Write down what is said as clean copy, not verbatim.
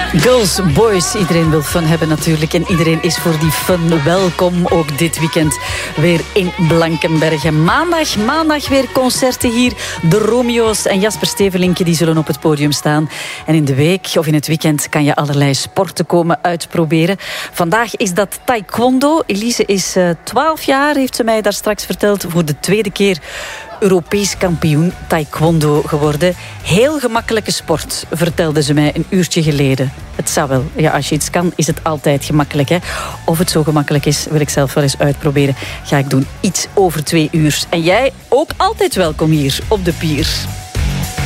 Girls, boys, iedereen wil fun hebben natuurlijk. En iedereen is voor die fun welkom. Ook dit weekend weer in Blankenberge. Maandag weer concerten hier. De Romeo's en Jasper Stevelinck die zullen op het podium staan. En in de week of in het weekend kan je allerlei sporten komen uitproberen. Vandaag is dat taekwondo. Elise is 12 jaar, heeft ze mij daar straks verteld. Voor de tweede keer Europees kampioen taekwondo geworden. Heel gemakkelijke sport, vertelde ze mij een uurtje geleden. Het zou wel. Ja, als je iets kan, is het altijd gemakkelijk. Hè? Of het zo gemakkelijk is, wil ik zelf wel eens uitproberen. Ga ik doen iets over 2 uur. En jij ook altijd welkom hier op de Pier.